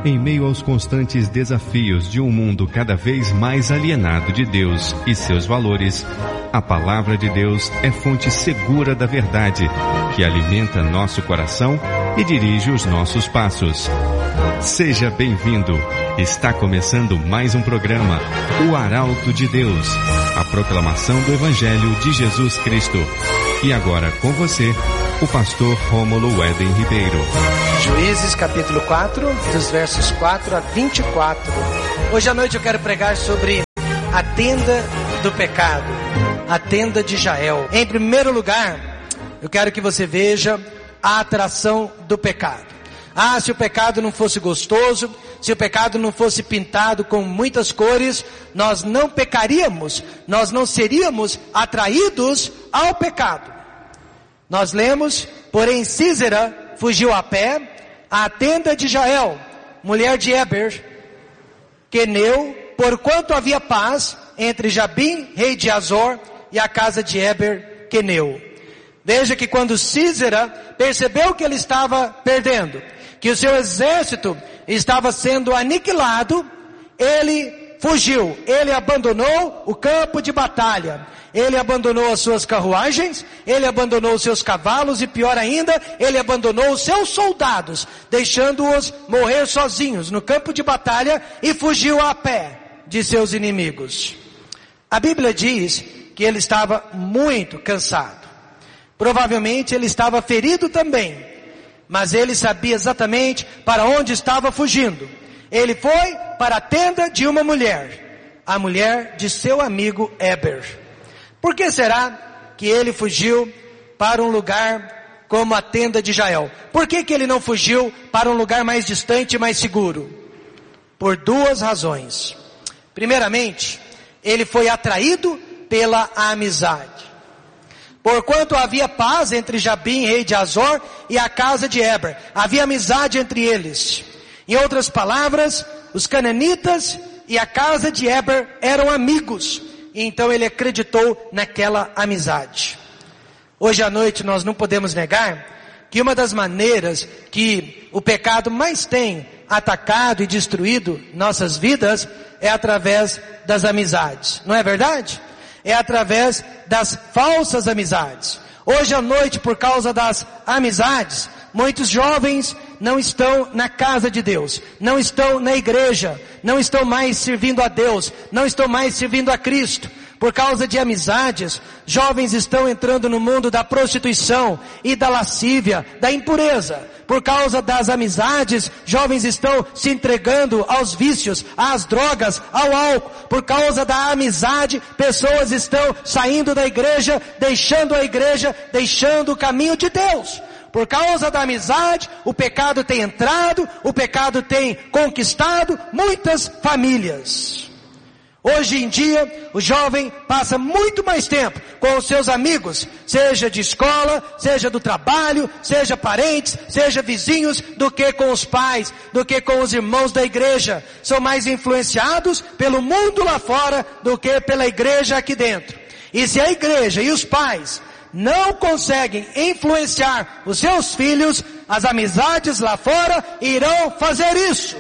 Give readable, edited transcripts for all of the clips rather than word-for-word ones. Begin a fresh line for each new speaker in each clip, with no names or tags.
Em meio aos constantes desafios de um mundo cada vez mais alienado de Deus e seus valores, a palavra de Deus é fonte segura da verdade, que alimenta nosso coração e dirige os nossos passos. Seja bem-vindo. Está começando mais um programa, O Arauto de Deus, a proclamação do Evangelho de Jesus Cristo. E agora com você, o pastor Rômulo Éden Ribeiro.
Juízes capítulo 4, dos versos 4 a 24. Hoje à noite eu quero pregar sobre a tenda do pecado, a tenda de Jael. Em primeiro lugar, eu quero que você veja a atração do pecado. Se o pecado não fosse gostoso, se o pecado não fosse pintado com muitas cores, nós não pecaríamos, nós não seríamos atraídos ao pecado. Nós lemos, porém Sísera fugiu a pé à tenda de Jael, mulher de Heber, queneu, porquanto havia paz entre Jabim, rei de Azor, e a casa de Heber, queneu. Veja que quando Sísera percebeu que ele estava perdendo, que o seu exército estava sendo aniquilado, ele fugiu, ele abandonou o campo de batalha, ele abandonou as suas carruagens, ele abandonou os seus cavalos e pior ainda, ele abandonou os seus soldados, deixando-os morrer sozinhos no campo de batalha e fugiu a pé de seus inimigos. A Bíblia diz que ele estava muito cansado, provavelmente ele estava ferido também, mas ele sabia exatamente para onde estava fugindo. Ele foi para a tenda de uma mulher, a mulher de seu amigo Heber. Por que será que ele fugiu para um lugar como a tenda de Jael? Por que ele não fugiu para um lugar mais distante e mais seguro? Por duas razões. Primeiramente, ele foi atraído pela amizade. Porquanto havia paz entre Jabim, rei de Azor, e a casa de Heber. Havia amizade entre eles. Em outras palavras, os cananitas e a casa de Heber eram amigos. E então ele acreditou naquela amizade. Hoje à noite nós não podemos negar que uma das maneiras que o pecado mais tem atacado e destruído nossas vidas é através das amizades. Não é verdade? É através das falsas amizades. Hoje à noite, por causa das amizades, muitos jovens não estão na casa de Deus, não estão na igreja, não estão mais servindo a Deus, não estão mais servindo a Cristo. Por causa de amizades, jovens estão entrando no mundo da prostituição e da lascívia, da impureza. Por causa das amizades, jovens estão se entregando aos vícios, às drogas, ao álcool. Por causa da amizade, pessoas estão saindo da igreja, deixando o caminho de Deus. Por causa da amizade, o pecado tem entrado, o pecado tem conquistado muitas famílias. Hoje em dia, o jovem passa muito mais tempo com os seus amigos, seja de escola, seja do trabalho, seja parentes, seja vizinhos, do que com os pais, do que com os irmãos da igreja. São mais influenciados pelo mundo lá fora do que pela igreja aqui dentro. E se a igreja e os pais não conseguem influenciar os seus filhos, as amizades lá fora irão fazer isso.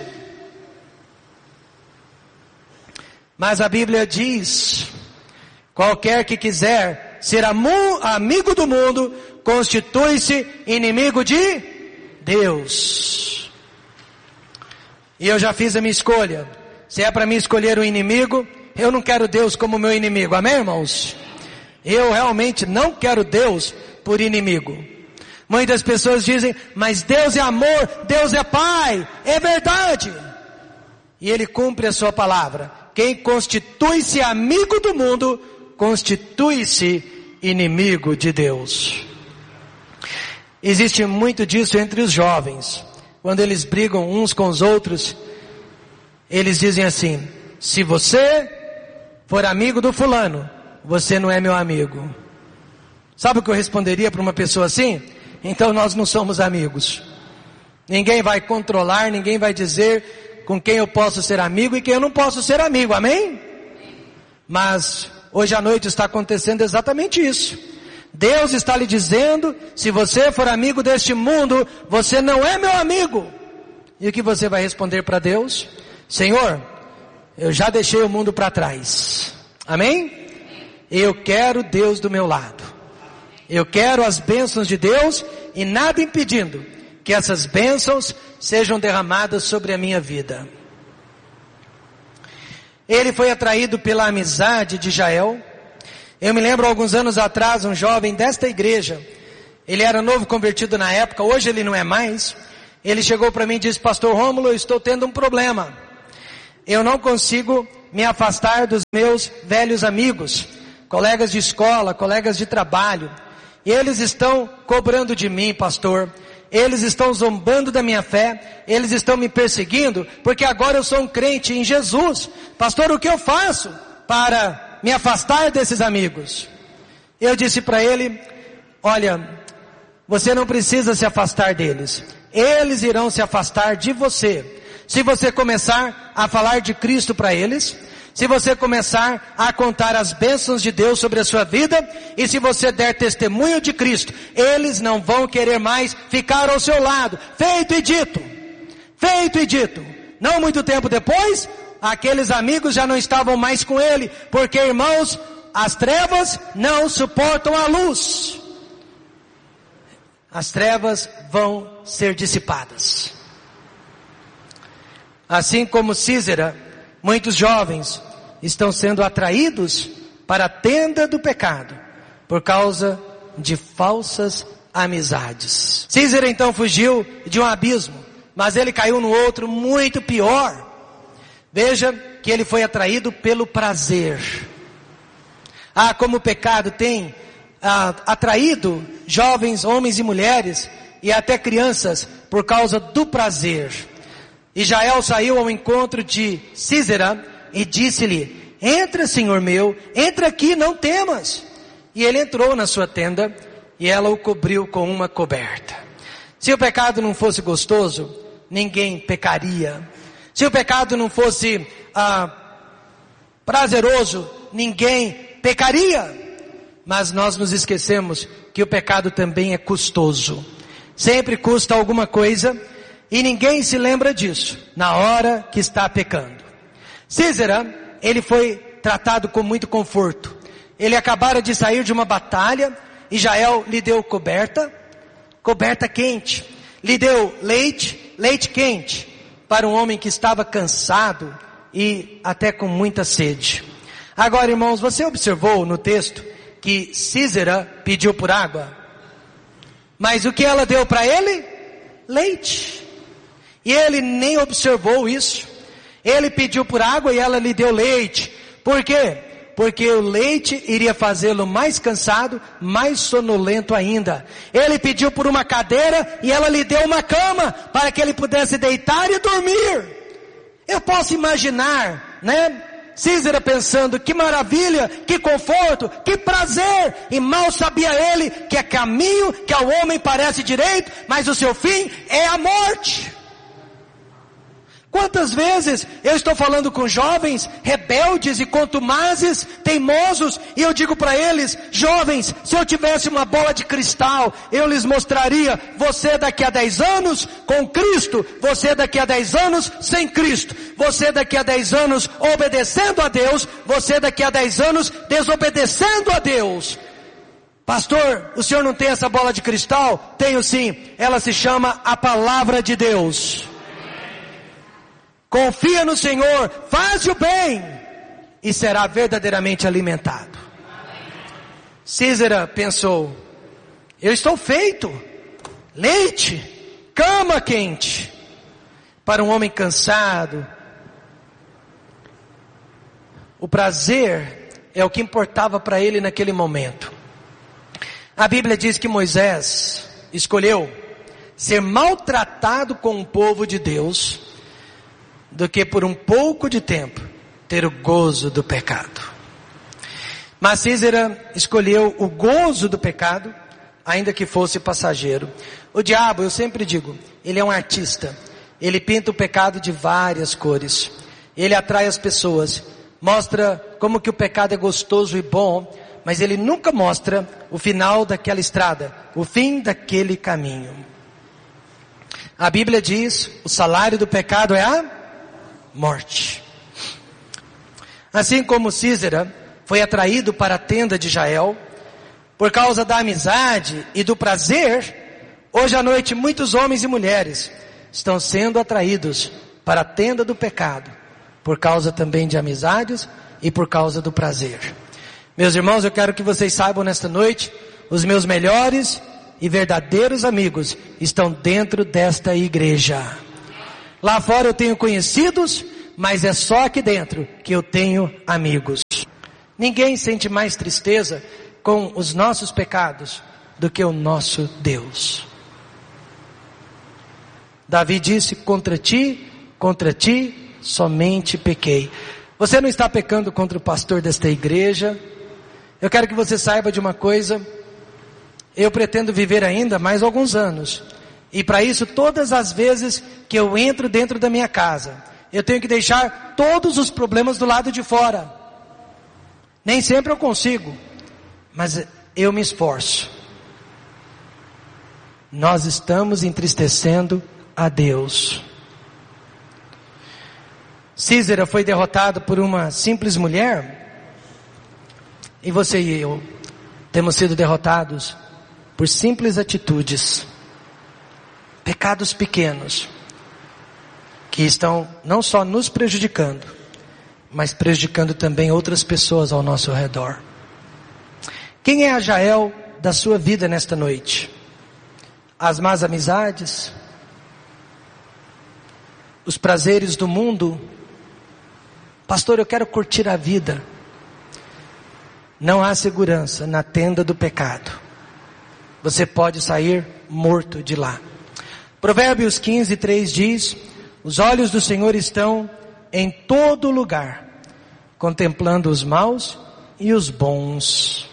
Mas a Bíblia diz, qualquer que quiser ser amigo do mundo, constitui-se inimigo de Deus. E eu já fiz a minha escolha. Se é para mim escolher um inimigo, eu não quero Deus como meu inimigo. Amém, irmãos? Eu realmente não quero Deus por inimigo. Muitas pessoas dizem, mas Deus é amor, Deus é Pai. É verdade. E Ele cumpre a sua palavra. Quem constitui-se amigo do mundo, constitui-se inimigo de Deus. Existe muito disso entre os jovens. Quando eles brigam uns com os outros, eles dizem assim, se você for amigo do fulano, você não é meu amigo. Sabe o que eu responderia para uma pessoa assim? Então nós não somos amigos. Ninguém vai controlar, ninguém vai dizer com quem eu posso ser amigo e quem eu não posso ser amigo, amém? Mas hoje à noite está acontecendo exatamente isso. Deus está lhe dizendo, se você for amigo deste mundo, você não é meu amigo. E o que você vai responder para Deus? Senhor, eu já deixei o mundo para trás. Amém? Eu quero Deus do meu lado. Eu quero as bênçãos de Deus e nada impedindo que essas bênçãos sejam derramadas sobre a minha vida. Ele foi atraído pela amizade de Jael. Eu me lembro alguns anos atrás, um jovem desta igreja, ele era novo convertido na época, hoje ele não é mais. Ele chegou para mim e disse: Pastor Rômulo, eu estou tendo um problema. Eu não consigo me afastar dos meus velhos amigos, colegas de escola, colegas de trabalho. Eles estão cobrando de mim, pastor. Eles estão zombando da minha fé. Eles estão me perseguindo, porque agora eu sou um crente em Jesus. Pastor, o que eu faço para me afastar desses amigos? Eu disse para ele: olha, você não precisa se afastar deles. Eles irão se afastar de você. Se você começar a falar de Cristo para eles, se você começar a contar as bênçãos de Deus sobre a sua vida, e se você der testemunho de Cristo, eles não vão querer mais ficar ao seu lado. Feito e dito. Feito e dito. Não muito tempo depois, aqueles amigos já não estavam mais com ele, porque, irmãos, as trevas não suportam a luz. As trevas vão ser dissipadas. Assim como Císera, muitos jovens estão sendo atraídos para a tenda do pecado por causa de falsas amizades. Císera então fugiu de um abismo, mas ele caiu no outro muito pior. Veja que ele foi atraído pelo prazer. Como o pecado tem atraído jovens, homens e mulheres, e até crianças, por causa do prazer. E Jael saiu ao encontro de Císera e disse-lhe: entra, senhor meu, entra aqui, não temas. E ele entrou na sua tenda, e ela o cobriu com uma coberta. Se o pecado não fosse gostoso, ninguém pecaria. Se o pecado não fosse prazeroso, ninguém pecaria. Mas nós nos esquecemos que o pecado também é custoso. Sempre custa alguma coisa, e ninguém se lembra disso na hora que está pecando. Císera, ele foi tratado com muito conforto. Ele acabara de sair de uma batalha, e Jael lhe deu coberta quente. Lhe deu leite quente, para um homem que estava cansado e até com muita sede. Agora, irmãos, você observou no texto que Císera pediu por água? Mas o que ela deu para ele? Leite. E ele nem observou isso. Ele pediu por água e ela lhe deu leite. Por quê? Porque o leite iria fazê-lo mais cansado, mais sonolento ainda. Ele pediu por uma cadeira e ela lhe deu uma cama para que ele pudesse deitar e dormir. Eu posso imaginar, Císera pensando: que maravilha, que conforto, que prazer. E mal sabia ele que é caminho que ao homem parece direito, mas o seu fim é a morte. Quantas vezes eu estou falando com jovens rebeldes e contumazes, teimosos, e eu digo para eles: jovens, se eu tivesse uma bola de cristal, eu lhes mostraria você daqui a 10 anos com Cristo, você daqui a 10 anos sem Cristo, você daqui a 10 anos obedecendo a Deus, você daqui a 10 anos desobedecendo a Deus. Pastor, o senhor não tem essa bola de cristal? Tenho sim, ela se chama a palavra de Deus. Confia no Senhor, faz o bem e será verdadeiramente alimentado. Císera pensou: eu estou feito, leite, cama quente, para um homem cansado. O prazer é o que importava para ele naquele momento. A Bíblia diz que Moisés escolheu ser maltratado com o povo de Deus do que por um pouco de tempo ter o gozo do pecado. Mas Císera escolheu o gozo do pecado, ainda que fosse passageiro. O diabo, eu sempre digo, ele é um artista. Ele pinta o pecado de várias cores. Ele atrai as pessoas, mostra como que o pecado é gostoso e bom, mas ele nunca mostra o final daquela estrada, o fim daquele caminho. A Bíblia diz, o salário do pecado é a morte. Assim como Císera foi atraído para a tenda de Jael, por causa da amizade e do prazer, hoje à noite muitos homens e mulheres estão sendo atraídos para a tenda do pecado, por causa também de amizades e por causa do prazer. Meus irmãos, eu quero que vocês saibam nesta noite, os meus melhores e verdadeiros amigos estão dentro desta igreja. Lá fora eu tenho conhecidos, mas é só aqui dentro que eu tenho amigos. Ninguém sente mais tristeza com os nossos pecados do que o nosso Deus. Davi disse, contra ti somente pequei. Você não está pecando contra o pastor desta igreja. Eu quero que você saiba de uma coisa. Eu pretendo viver ainda mais alguns anos. E para isso, todas as vezes que eu entro dentro da minha casa, eu tenho que deixar todos os problemas do lado de fora. Nem sempre eu consigo, mas eu me esforço. Nós estamos entristecendo a Deus. Císera foi derrotado por uma simples mulher. E você e eu temos sido derrotados por simples atitudes, pecados pequenos, que estão não só nos prejudicando, mas prejudicando também outras pessoas ao nosso redor. Quem é a Jael da sua vida nesta noite? As más amizades? Os prazeres do mundo? Pastor, eu quero curtir a vida. Não há segurança na tenda do pecado. Você pode sair morto de lá. Provérbios 15:3 diz, os olhos do Senhor estão em todo lugar, contemplando os maus e os bons.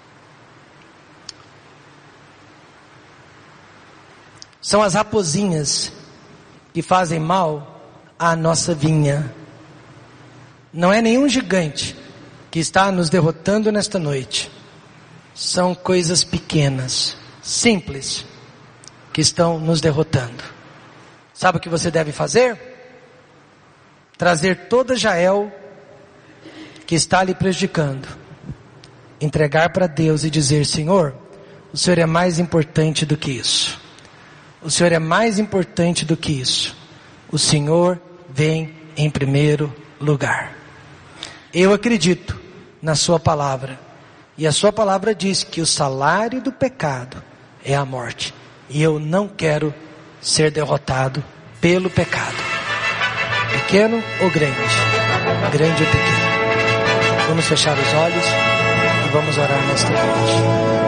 São as raposinhas que fazem mal à nossa vinha. Não é nenhum gigante que está nos derrotando nesta noite. São coisas pequenas, simples, que estão nos derrotando. Sabe o que você deve fazer? Trazer toda Jael que está lhe prejudicando, entregar para Deus e dizer, Senhor, o Senhor é mais importante do que isso. O Senhor é mais importante do que isso. O Senhor vem em primeiro lugar. Eu acredito na sua palavra. E a sua palavra diz que o salário do pecado é a morte. E eu não quero ser derrotado pelo pecado. Pequeno ou grande? Grande ou pequeno? Vamos fechar os olhos e vamos orar nesta noite.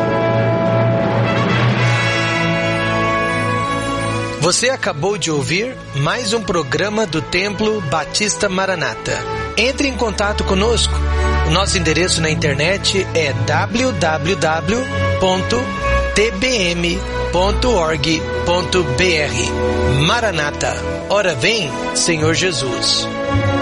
Você acabou de ouvir mais um programa do Templo Batista Maranata. Entre em contato conosco. O nosso endereço na internet é www.tbm.org.br. Maranata, ora vem, Senhor Jesus.